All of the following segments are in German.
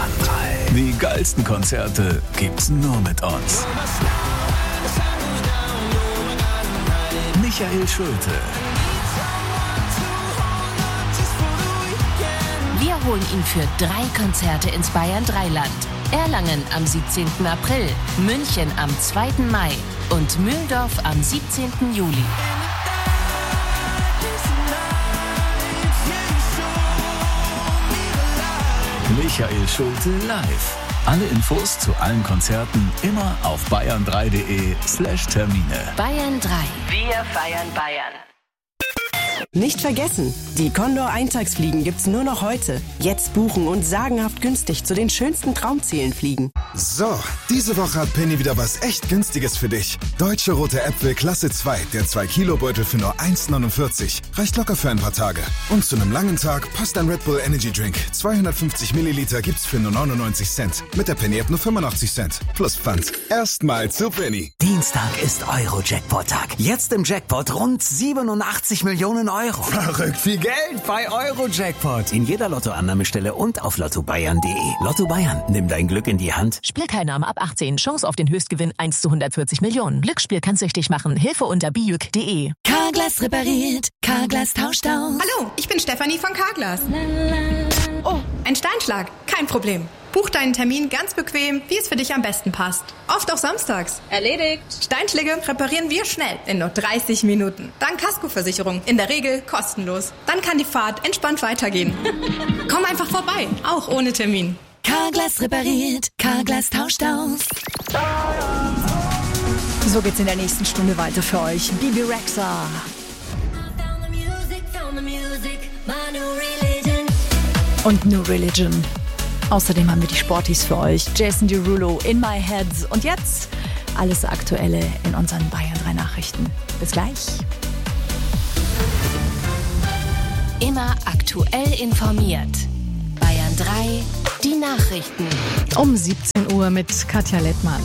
Die geilsten Konzerte gibt's nur mit uns. Michael Schulte. Wir holen ihn für 3 Konzerte ins Bayern 3-Land. Erlangen am 17. April, München am 2. Mai und Mühldorf am 17. Juli. Michael Schulte live. Alle Infos zu allen Konzerten immer auf bayern3.de/Termine. Bayern 3. Wir feiern Bayern. Nicht vergessen, die Condor Eintagsfliegen gibt's nur noch heute. Jetzt buchen und sagenhaft günstig zu den schönsten Traumzielen fliegen. So, diese Woche hat Penny wieder was echt Günstiges für dich. Deutsche rote Äpfel Klasse 2, der 2-Kilo-Beutel für nur 1,49. Reicht locker für ein paar Tage. Und zu einem langen Tag passt ein Red Bull Energy Drink. 250 Milliliter gibt's für nur 99 Cent. Mit der Penny-App nur 85 Cent. Plus Pfand. Erstmal zu Penny. Dienstag ist Euro-Jackpot-Tag. Jetzt im Jackpot rund 87 Millionen Euro. Verrückt viel Geld bei Euro-Jackpot. In jeder Lottoannahmestelle und auf lottobayern.de. Lotto Bayern, nimm dein Glück in die Hand. Spielteilnahme ab 18. Chance auf den Höchstgewinn 1 zu 140 Millionen. Glücksspiel kann süchtig machen. Hilfe unter biuk.de. Carglass repariert. Carglass tauscht aus. Hallo, ich bin Stefanie von Carglass. Oh, ein Steinschlag. Kein Problem. Buch deinen Termin ganz bequem, wie es für dich am besten passt. Oft auch samstags. Erledigt. Steinschläge reparieren wir schnell, in nur 30 Minuten. Dank Kaskoversicherung, in der Regel kostenlos. Dann kann die Fahrt entspannt weitergehen. Komm einfach vorbei, auch ohne Termin. Carglass repariert. Carglass tauscht aus. So geht's in der nächsten Stunde weiter für euch. Bibi Rexha. Und New Religion. Außerdem haben wir die Sportis für euch. Jason Derulo, In My Head. Und jetzt alles Aktuelle in unseren Bayern 3 Nachrichten. Bis gleich. Immer aktuell informiert. Bayern 3, die Nachrichten. Um 17 Uhr mit Katja Lettmann.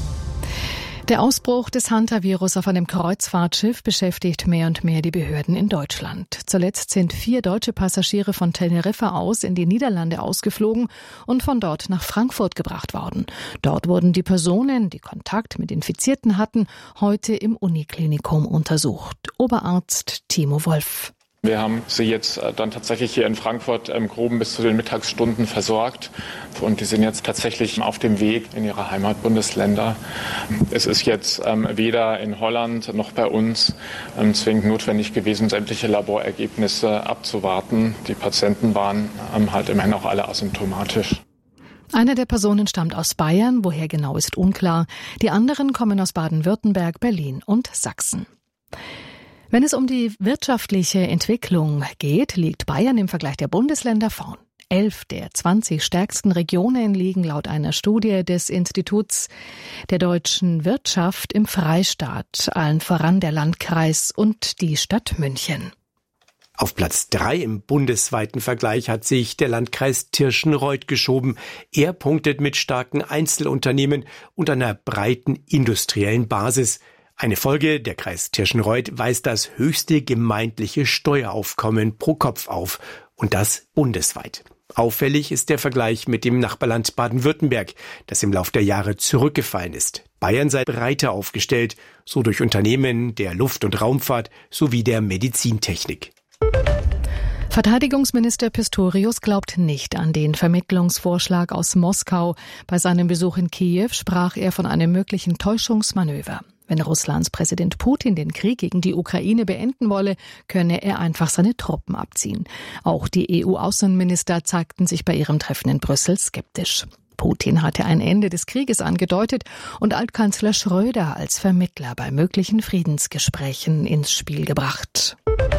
Der Ausbruch des Hantavirus auf einem Kreuzfahrtschiff beschäftigt mehr und mehr die Behörden in Deutschland. Zuletzt sind 4 deutsche Passagiere von Teneriffa aus in die Niederlande ausgeflogen und von dort nach Frankfurt gebracht worden. Dort wurden die Personen, die Kontakt mit Infizierten hatten, heute im Uniklinikum untersucht. Oberarzt Timo Wolf. Wir haben sie jetzt dann tatsächlich hier in Frankfurt im Groben bis zu den Mittagsstunden versorgt und die sind jetzt tatsächlich auf dem Weg in ihre Heimatbundesländer. Es ist jetzt weder in Holland noch bei uns zwingend notwendig gewesen, sämtliche Laborergebnisse abzuwarten. Die Patienten waren halt immerhin auch alle asymptomatisch. Eine der Personen stammt aus Bayern, woher genau ist unklar. Die anderen kommen aus Baden-Württemberg, Berlin und Sachsen. Wenn es um die wirtschaftliche Entwicklung geht, liegt Bayern im Vergleich der Bundesländer vorn. 11 der 20 stärksten Regionen liegen laut einer Studie des Instituts der deutschen Wirtschaft im Freistaat, allen voran der Landkreis und die Stadt München. Auf Platz 3 im bundesweiten Vergleich hat sich der Landkreis Tirschenreuth geschoben. Er punktet mit starken Einzelunternehmen und einer breiten industriellen Basis. Eine Folge, der Kreis Tirschenreuth weist das höchste gemeindliche Steueraufkommen pro Kopf auf. Und das bundesweit. Auffällig ist der Vergleich mit dem Nachbarland Baden-Württemberg, das im Lauf der Jahre zurückgefallen ist. Bayern sei breiter aufgestellt, so durch Unternehmen der Luft- und Raumfahrt sowie der Medizintechnik. Verteidigungsminister Pistorius glaubt nicht an den Vermittlungsvorschlag aus Moskau. Bei seinem Besuch in Kiew sprach er von einem möglichen Täuschungsmanöver. Wenn Russlands Präsident Putin den Krieg gegen die Ukraine beenden wolle, könne er einfach seine Truppen abziehen. Auch die EU-Außenminister zeigten sich bei ihrem Treffen in Brüssel skeptisch. Putin hatte ein Ende des Krieges angedeutet und Altkanzler Schröder als Vermittler bei möglichen Friedensgesprächen ins Spiel gebracht.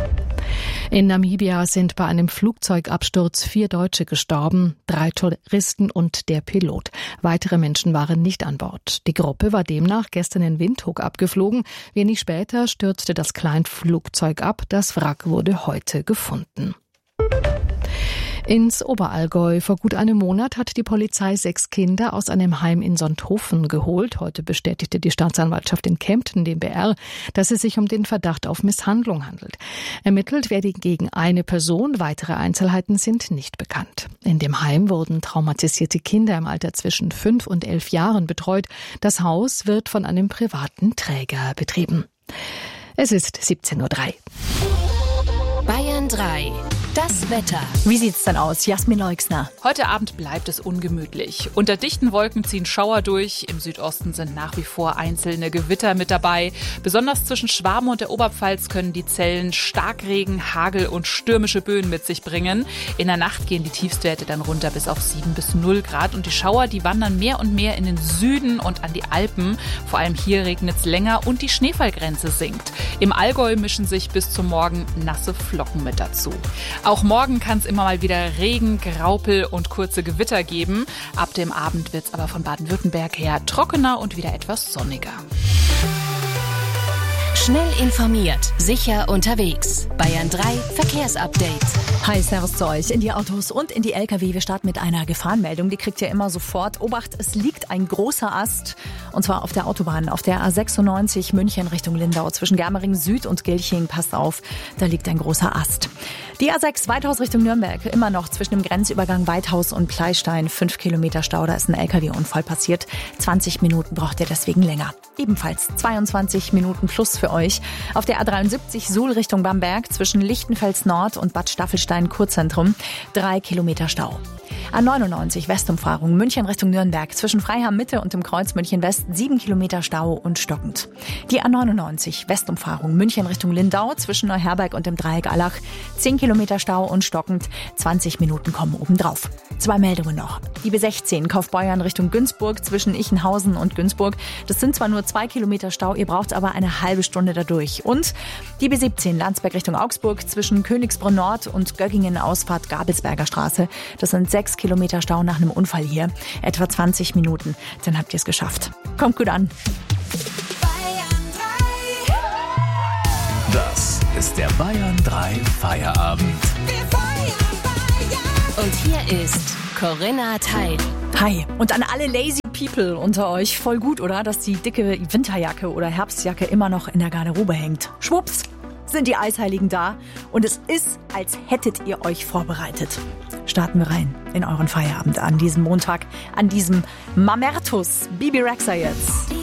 In Namibia sind bei einem Flugzeugabsturz 4 Deutsche gestorben, 3 Touristen und der Pilot. Weitere Menschen waren nicht an Bord. Die Gruppe war demnach gestern in Windhoek abgeflogen. Wenig später stürzte das Kleinflugzeug ab. Das Wrack wurde heute gefunden. Ins Oberallgäu. Vor gut einem Monat hat die Polizei 6 Kinder aus einem Heim in Sonthofen geholt. Heute bestätigte die Staatsanwaltschaft in Kempten dem BR, dass es sich um den Verdacht auf Misshandlung handelt. Ermittelt werde gegen eine Person. Weitere Einzelheiten sind nicht bekannt. In dem Heim wurden traumatisierte Kinder im Alter zwischen 5 und 11 Jahren betreut. Das Haus wird von einem privaten Träger betrieben. Es ist 17:03 Uhr. Bayern 3. Das Wetter. Wie sieht's denn aus? Jasmin Leixner. Heute Abend bleibt es ungemütlich. Unter dichten Wolken ziehen Schauer durch. Im Südosten sind nach wie vor einzelne Gewitter mit dabei. Besonders zwischen Schwaben und der Oberpfalz können die Zellen Starkregen, Hagel und stürmische Böen mit sich bringen. In der Nacht gehen die Tiefstwerte dann runter bis auf 7 bis 0 Grad. Und die Schauer, die wandern mehr und mehr in den Süden und an die Alpen. Vor allem hier regnet es länger und die Schneefallgrenze sinkt. Im Allgäu mischen sich bis zum Morgen nasse Flocken mit dazu. Auch morgen kann es immer mal wieder Regen, Graupel und kurze Gewitter geben. Ab dem Abend wird es aber von Baden-Württemberg her trockener und wieder etwas sonniger. Schnell informiert, sicher unterwegs. Bayern 3 Verkehrsupdate. Hi, servus zu euch in die Autos und in die LKW. Wir starten mit einer Gefahrenmeldung. Die kriegt ihr immer sofort. Obacht, es liegt ein großer Ast. Und zwar auf der Autobahn, auf der A96 München Richtung Lindau. Zwischen Germering Süd und Gilching, passt auf, da liegt ein großer Ast. Die A6 Weithaus Richtung Nürnberg, immer noch zwischen dem Grenzübergang Weithaus und Pleistein. 5 Kilometer Stau, da ist ein LKW-Unfall passiert. 20 Minuten braucht ihr deswegen länger. Ebenfalls 22 Minuten plus für euch. Auf der A73 Suhl Richtung Bamberg zwischen Lichtenfels Nord und Bad Staffelstein Kurzentrum. 3 Kilometer Stau. A99 Westumfahrung München Richtung Nürnberg zwischen Freiham Mitte und dem Kreuz München West 7 Kilometer Stau und stockend. Die A99 Westumfahrung München Richtung Lindau zwischen Neuherberg und dem Dreieck Allach 10 Kilometer Stau und stockend. 20 Minuten kommen obendrauf. 2 Meldungen noch. Die B16 Kaufbeuern Richtung Günzburg zwischen Ichenhausen und Günzburg. Das sind zwar nur 2 Kilometer Stau, ihr braucht aber eine halbe Stunde dadurch. Und die B17 Landsberg Richtung Augsburg zwischen Königsbrunn Nord und Göggingen Ausfahrt Gabelsberger Straße. Das sind 6 Kilometer Stau nach einem Unfall hier. Etwa 20 Minuten. Dann habt ihr es geschafft. Kommt gut an. Das ist der Bayern 3 Feierabend. Und hier ist Corinna Teil. Hi. Und an alle lazy people unter euch. Voll gut, oder? Dass die dicke Winterjacke oder Herbstjacke immer noch in der Garderobe hängt. Schwupps, sind die Eisheiligen da. Und es ist, als hättet ihr euch vorbereitet. Starten wir rein in euren Feierabend an diesem Montag, an diesem Mamertus. Bibi Rexha jetzt.